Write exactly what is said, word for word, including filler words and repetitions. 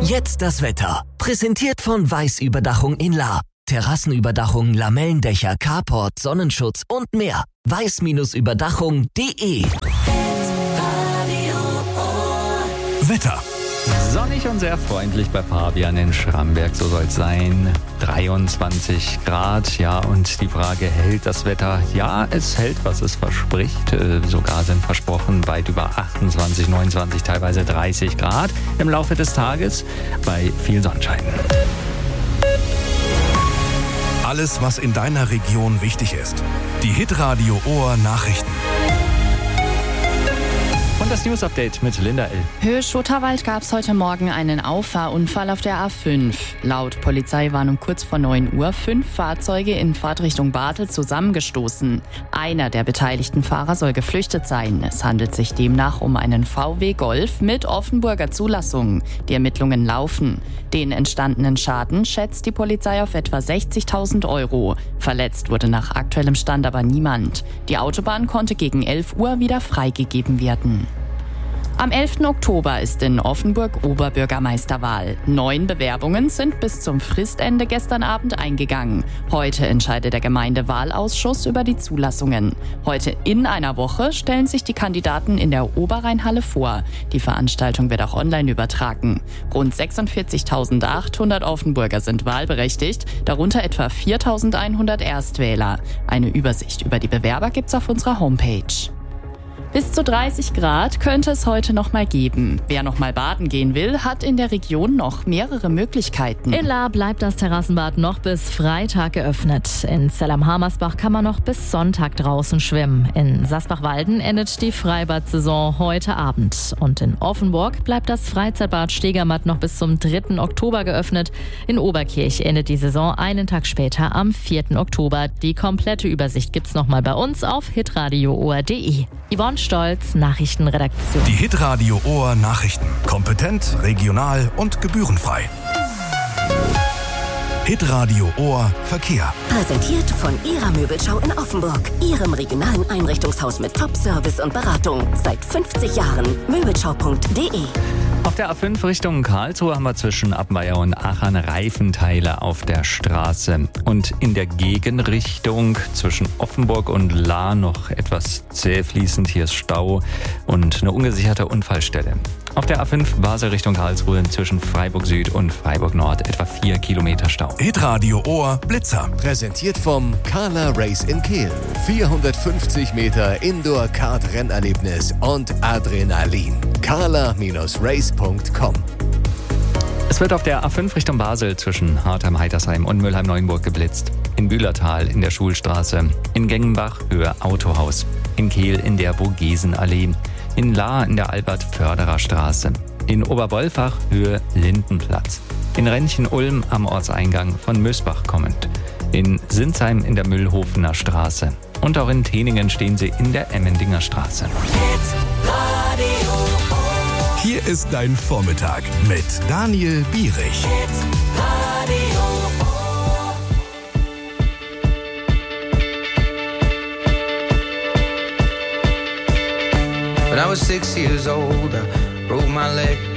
Jetzt das Wetter. Präsentiert von Weiß Überdachung in Lahr. Terrassenüberdachung, Lamellendächer, Carport, Sonnenschutz und mehr. weiß Überdachung punkt de. Wetter. Sonnig und sehr freundlich bei Fabian in Schramberg, so soll es sein. dreiundzwanzig Grad, ja, und die Frage, hält das Wetter? Ja, es hält, was es verspricht. Äh, sogar sind versprochen weit über achtundzwanzig, neunundzwanzig, teilweise dreißig Grad im Laufe des Tages bei viel Sonnenschein. Alles, was in deiner Region wichtig ist. Die Hitradio Ohr Nachrichten. Und das News-Update mit Linda L. Höhe Schotterwald gab es heute Morgen einen Auffahrunfall auf der A fünf. Laut Polizei waren um kurz vor neun Uhr fünf Fahrzeuge in Fahrtrichtung Bartel zusammengestoßen. Einer der beteiligten Fahrer soll geflüchtet sein. Es handelt sich demnach um einen V W Golf mit Offenburger Zulassung. Die Ermittlungen laufen. Den entstandenen Schaden schätzt die Polizei auf etwa sechzigtausend Euro. Verletzt wurde nach aktuellem Stand aber niemand. Die Autobahn konnte gegen elf Uhr wieder freigegeben werden. Am elften Oktober ist in Offenburg Oberbürgermeisterwahl. Neun Bewerbungen sind bis zum Fristende gestern Abend eingegangen. Heute entscheidet der Gemeindewahlausschuss über die Zulassungen. Heute in einer Woche stellen sich die Kandidaten in der Oberrheinhalle vor. Die Veranstaltung wird auch online übertragen. Rund sechsundvierzigtausendachthundert Offenburger sind wahlberechtigt, darunter etwa viertausendeinhundert Erstwähler. Eine Übersicht über die Bewerber gibt's auf unserer Homepage. Bis zu dreißig Grad könnte es heute noch mal geben. Wer noch mal baden gehen will, hat in der Region noch mehrere Möglichkeiten. In Lahr bleibt das Terrassenbad noch bis Freitag geöffnet. In Zell am Hamersbach kann man noch bis Sonntag draußen schwimmen. In Sasbach-Walden endet die Freibad-Saison heute Abend. Und in Offenburg bleibt das Freizeitbad Stegermatt noch bis zum dritten Oktober geöffnet. In Oberkirch endet die Saison einen Tag später am vierten Oktober. Die komplette Übersicht gibt's noch mal bei uns auf hitradio ohr punkt de. Yvonne Stolz, Nachrichtenredaktion. Die Hitradio Ohr Nachrichten. Kompetent, regional und gebührenfrei. Hitradio Ohr Verkehr. Präsentiert von Ihrer Möbelschau in Offenburg. Ihrem regionalen Einrichtungshaus mit Top-Service und Beratung. Seit fünfzig Jahren. Möbelschau punkt de. Auf der A fünf Richtung Karlsruhe haben wir zwischen Appmeier und Aachen Reifenteile auf der Straße. Und in der Gegenrichtung zwischen Offenburg und Lahr noch etwas zäh fließend. Hier ist Stau und eine ungesicherte Unfallstelle. Auf der A fünf Basel Richtung Karlsruhe zwischen Freiburg Süd und Freiburg Nord etwa vier Kilometer Stau. Hitradio Ohr Blitzer. Präsentiert vom Carla Race in Kehl. vierhundertfünfzig Meter Indoor-Kart-Rennerlebnis und Adrenalin. carla race punkt com. Es wird auf der A fünf Richtung Basel zwischen Hartheim-Heitersheim und Mülheim-Neuenburg geblitzt. In Bühlertal in der Schulstraße. In Gengenbach Höhe Autohaus. In Kehl in der Vogesenallee. In Lahr in der Albert-Förderer Straße. In Oberwolfach Höhe Lindenplatz. In Rennchen-Ulm am Ortseingang von Mösbach kommend. In Sinsheim in der Mühlhofener Straße. Und auch in Teningen stehen sie in der Emmendinger Straße. Hier ist dein Vormittag mit Daniel Bierich. When I was six years old, I broke my leg.